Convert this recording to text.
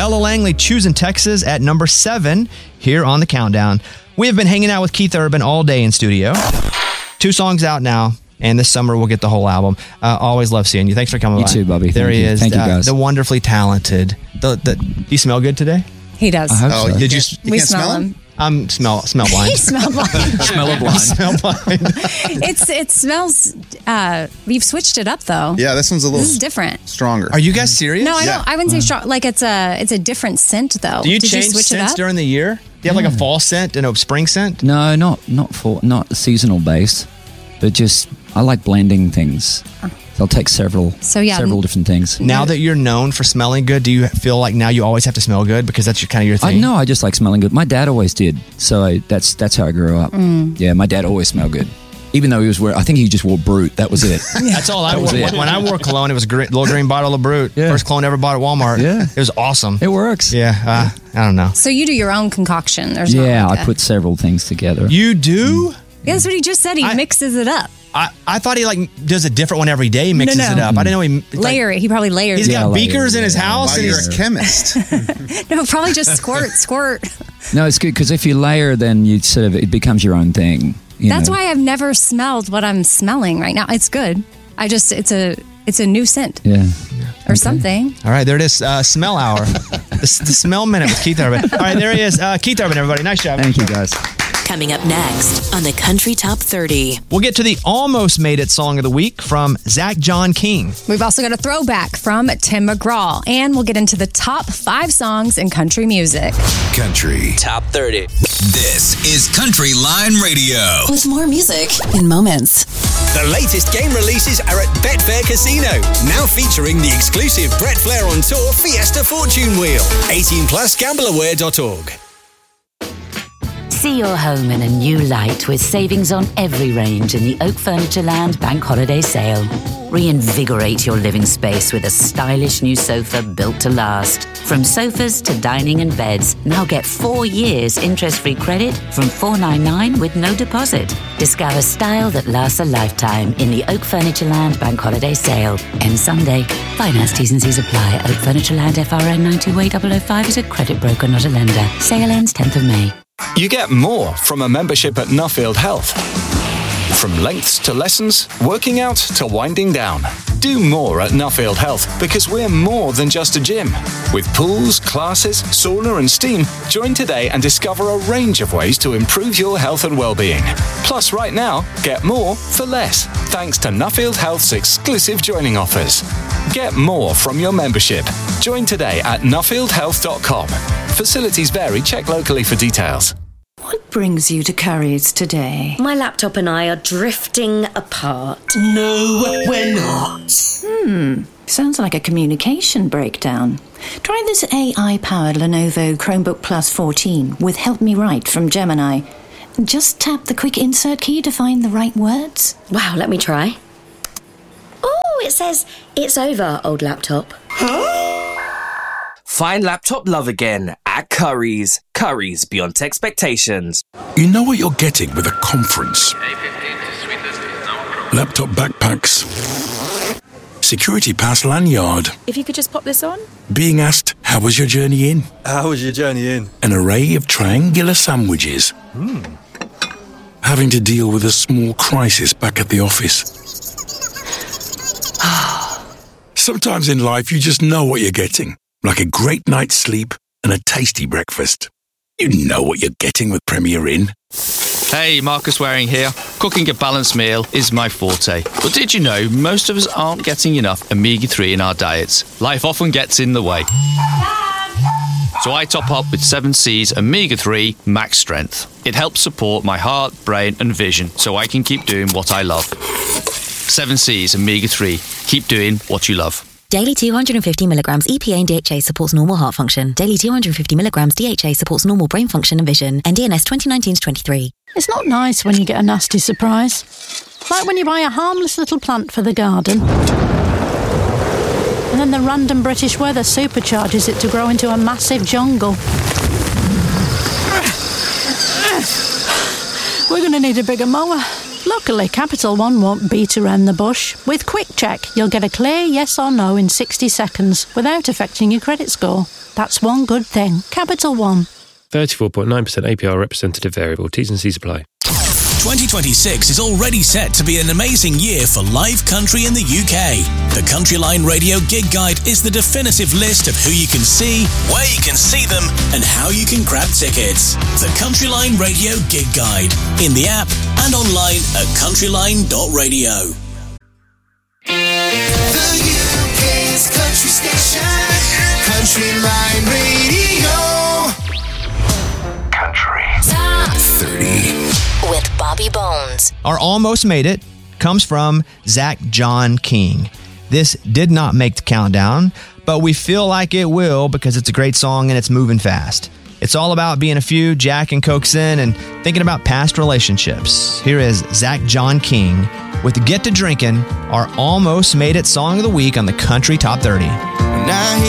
Ella Langley, Choosing Texas at number 7 here on the countdown. We have been hanging out with Keith Urban all day in studio. 2 songs out now, and this summer we'll get the whole album. Always love seeing you. Thanks for coming by. You too, Bobby. There Thank he you. is. Thank you, guys. The wonderfully talented. Do you smell good today? He does. I hope so. Did you? We smell him. I'm smell blind. He smell blind. Smell blind. Smell blind. It smells. We've switched it up though. Yeah, this one's a little This is different. stronger. Are you guys serious? No, I don't. I wouldn't say strong. Like it's a different scent though. Do you Did change you switch it scents up? during the year? Do you have like a fall scent and a spring scent? No, not seasonal based, but just I like blending things. So I'll take several different things. Now that you're known for smelling good, do you feel like now you always have to smell good because that's kind of your thing? I just like smelling good. My dad always did, so that's how I grew up. Yeah, my dad always smelled good. Even though I think he just wore Brute. That was it. That's all I wore. When I wore cologne, it was a little green bottle of Brute. Yeah. First cologne I ever bought at Walmart. Yeah. It was awesome. It works. Yeah, I don't know. So you do your own concoction. There's Yeah, not like I put several things together. You do? Yeah, that's what he just said. He mixes it up. I thought he does a different one every day, mixes it up. I didn't know he Layer it. He probably layers He's it. got beakers in his house. Wow, And you're he's a chemist. No, probably just squirt. No, it's good because if you layer, then you it becomes your own thing. That's why I've never smelled what I'm smelling right now. It's good. It's a new scent. Yeah. Or something. All right, there it is. Smell hour. the smell minute with Keith Urban. All right, there he is. Keith Urban, everybody. Nice job. Thank you, guys. Coming up next on the Country Top 30. We'll get to the almost made it song of the week from Zach John King. We've also got a throwback from Tim McGraw. And we'll get into the top 5 songs in country music. Country Top 30. This is Country Line Radio. With more music in moments. The latest game releases are at Betfair Casino. Now featuring the exclusive Brett Flair on Tour Fiesta Fortune Wheel. 18 plus gambleaware.org. See your home in a new light with savings on every range in the Oak Furniture Land Bank Holiday Sale. Reinvigorate your living space with a stylish new sofa built to last. From sofas to dining and beds, now get 4 years interest-free credit from $499 with no deposit. Discover style that lasts a lifetime in the Oak Furniture Land Bank Holiday Sale. Ends Sunday. Finance T's and C's apply. Oak Furniture Land FRN 92A005 is a credit broker, not a lender. Sale ends 10th of May. You get more from a membership at Nuffield Health. From lengths to lessons, working out to winding down. Do more at Nuffield Health because we're more than just a gym. With pools, classes, sauna and steam, join today and discover a range of ways to improve your health and well-being. Plus, right now, get more for less, thanks to Nuffield Health's exclusive joining offers. Get more from your membership. Join today at nuffieldhealth.com. Facilities vary. Check locally for details. What brings you to Curry's today? My laptop and I are drifting apart. No, we're not. Sounds like a communication breakdown. Try this AI-powered Lenovo Chromebook Plus 14 with Help Me Write from Gemini. Just tap the quick insert key to find the right words. Wow, let me try. Oh, it says, it's over, old laptop. Find laptop love again at Curry's. Curry's beyond expectations. You know what you're getting with a conference. Laptop backpacks. Security pass lanyard. If you could just pop this on. Being asked, how was your journey in? How was your journey in? An array of triangular sandwiches. Having to deal with a small crisis back at the office. Sometimes in life you just know what you're getting. Like a great night's sleep and a tasty breakfast. You know what you're getting with Premier Inn. Hey, Marcus Waring here. Cooking a balanced meal is my forte. But did you know most of us aren't getting enough omega-3 in our diets? Life often gets in the way. So I top up with 7C's Omega-3 Max Strength. It helps support my heart, brain and vision so I can keep doing what I love. 7C's Omega-3. Keep doing what you love. Daily 250 milligrams EPA and DHA supports normal heart function. Daily 250 milligrams DHA supports normal brain function and vision. NDNS 2019-23. It's not nice when you get a nasty surprise. Like when you buy a harmless little plant for the garden. And then the random British weather supercharges it to grow into a massive jungle. We're going to need a bigger mower. Luckily, Capital One won't beat around the bush. With Quick Check, you'll get a clear yes or no in 60 seconds without affecting your credit score. That's one good thing. Capital One. 34.9% APR representative variable. T's and C's apply. 2026 is already set to be an amazing year for live country in the UK. The Countryline Radio Gig Guide is the definitive list of who you can see, where you can see them, and how you can grab tickets. The Countryline Radio Gig Guide, in the app and online at countryline.radio. The UK's country station, Countryline Radio. Country Top 30. With Bobby Bones. Our Almost Made It comes from Zach John King. This did not make the countdown, but we feel like it will because it's a great song and it's moving fast. It's all about being a few Jack and Cokes in and thinking about past relationships. Here is Zach John King with Get to Drinkin', our Almost Made It song of the week on the Country Top 30.